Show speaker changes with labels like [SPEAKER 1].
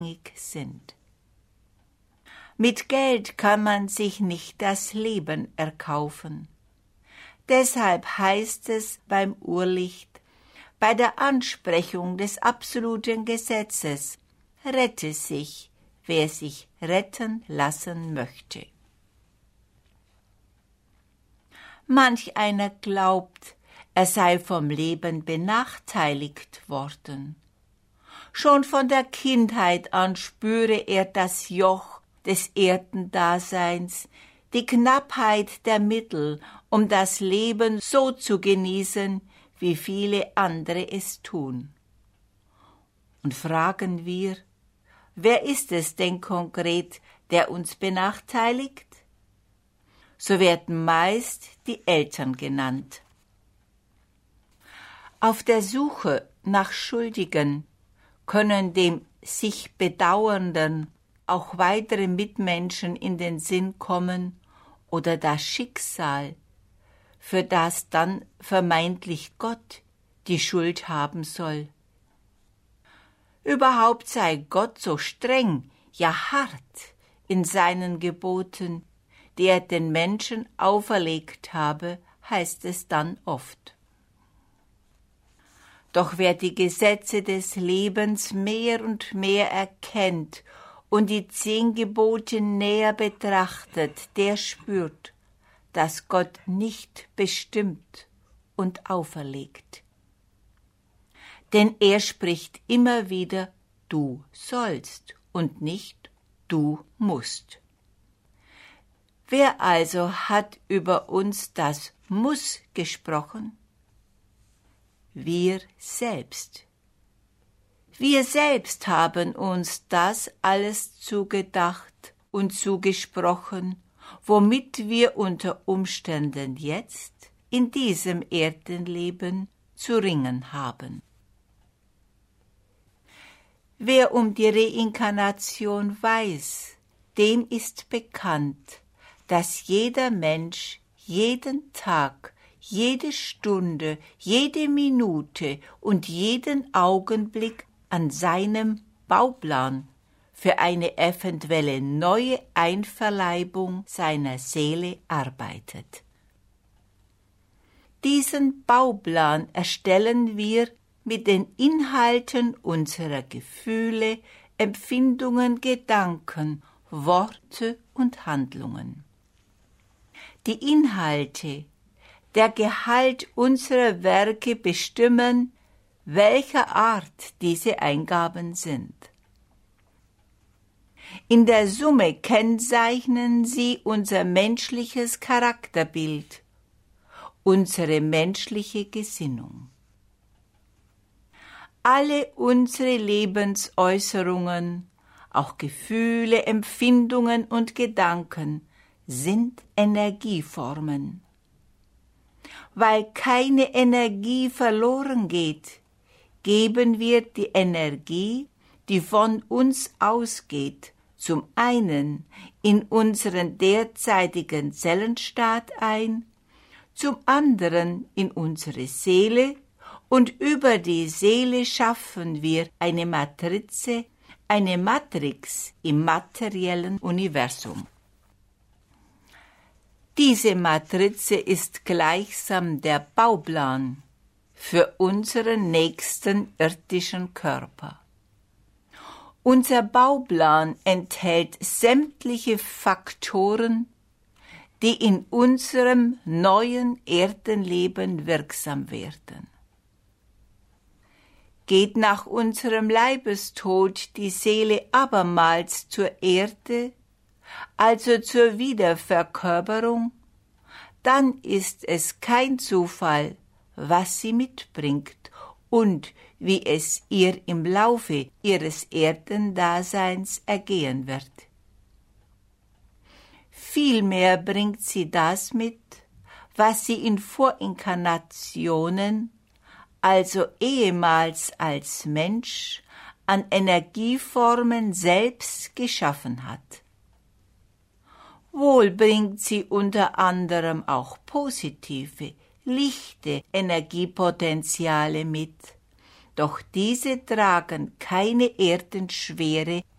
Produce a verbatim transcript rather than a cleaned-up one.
[SPEAKER 1] sind. Mit Geld kann man sich nicht das Leben erkaufen. Deshalb heißt es beim Urlicht, bei der Ansprechung des absoluten Gesetzes, rette sich, wer sich retten lassen möchte. Manch einer glaubt, er sei vom Leben benachteiligt worden. Schon von der Kindheit an spüre er das Joch des Erdendaseins, die Knappheit der Mittel, um das Leben so zu genießen, wie viele andere es tun. Und fragen wir, wer ist es denn konkret, der uns benachteiligt? So werden meist die Eltern genannt. Auf der Suche nach Schuldigen können dem sich Bedauernden auch weitere Mitmenschen in den Sinn kommen oder das Schicksal, für das dann vermeintlich Gott die Schuld haben soll. Überhaupt sei Gott so streng, ja hart in seinen Geboten, die er den Menschen auferlegt habe, heißt es dann oft. Doch wer die Gesetze des Lebens mehr und mehr erkennt und die zehn Gebote näher betrachtet, der spürt, dass Gott nicht bestimmt und auferlegt. Denn er spricht immer wieder, du sollst und nicht du musst. Wer also hat über uns das Muss gesprochen? Wir selbst. Wir selbst haben uns das alles zugedacht und zugesprochen, womit wir unter Umständen jetzt in diesem Erdenleben zu ringen haben. Wer um die Reinkarnation weiß, dem ist bekannt, dass jeder Mensch jeden Tag, jede Stunde, jede Minute und jeden Augenblick an seinem Bauplan für eine eventuelle neue Einverleibung seiner Seele arbeitet. Diesen Bauplan erstellen wir mit den Inhalten unserer Gefühle, Empfindungen, Gedanken, Worte und Handlungen. Die Inhalte, der Gehalt unserer Werke bestimmen, welcher Art diese Eingaben sind. In der Summe kennzeichnen sie unser menschliches Charakterbild, unsere menschliche Gesinnung. Alle unsere Lebensäußerungen, auch Gefühle, Empfindungen und Gedanken, sind Energieformen. Weil keine Energie verloren geht, geben wir die Energie, die von uns ausgeht, zum einen in unseren derzeitigen Zellenstaat ein, zum anderen in unsere Seele, und über die Seele schaffen wir eine Matrize, eine Matrix im materiellen Universum. Diese Matrize ist gleichsam der Bauplan für unseren nächsten irdischen Körper. Unser Bauplan enthält sämtliche Faktoren, die in unserem neuen Erdenleben wirksam werden. Geht nach unserem Leibestod die Seele abermals zur Erde, also zur Wiederverkörperung, dann ist es kein Zufall, was sie mitbringt und wie es ihr im Laufe ihres Erdendaseins ergehen wird. Vielmehr bringt sie das mit, was sie in Vorinkarnationen, also ehemals als Mensch, an Energieformen selbst geschaffen hat. Wohl bringt sie unter anderem auch positive, lichte Energiepotenziale mit, doch diese tragen keine Erdenschwere